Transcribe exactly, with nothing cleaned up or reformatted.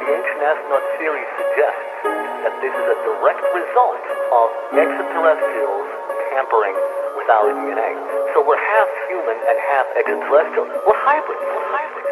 ancient astronaut theory suggests that this is a direct result of extraterrestrials tampering with our D N A. So we're half human and half extraterrestrial. We're hybrids. We're hybrids.